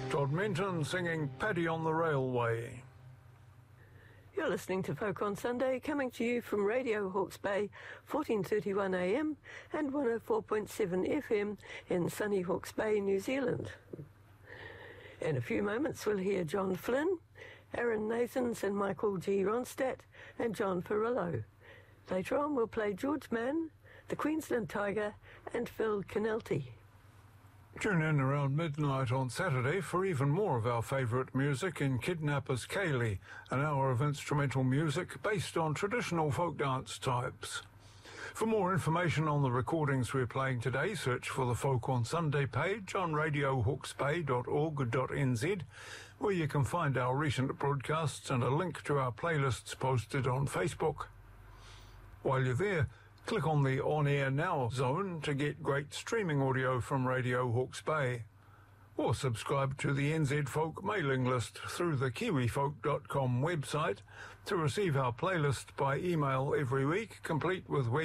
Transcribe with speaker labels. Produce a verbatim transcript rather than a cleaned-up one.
Speaker 1: Todd Menton singing Paddy on the Railway.
Speaker 2: You're listening to Folk on Sunday, coming to you from Radio Hawke's Bay, fourteen thirty-one A M and one oh four point seven F M in sunny Hawke's Bay, New Zealand. In a few moments we'll hear John Flynn, Aaron Nathans and Michael G. Ronstadt and John Perillo. Later on we'll play George Mann, the Queensland Tiger and Phil Kennelty.
Speaker 1: Tune in around midnight on Saturday for even more of our favourite music in Kidnappers Ceilidh, an hour of instrumental music based on traditional folk dance types. For more information on the recordings we're playing today, search for the Folk on Sunday page on radio hawke's bay dot org dot n z, where you can find our recent broadcasts and a link to our playlists posted on Facebook. While you're there, click on the On Air Now zone to get great streaming audio from Radio Hawke's Bay. Or subscribe to the N Z Folk mailing list through the kiwi folk dot com website to receive our playlist by email every week, complete with web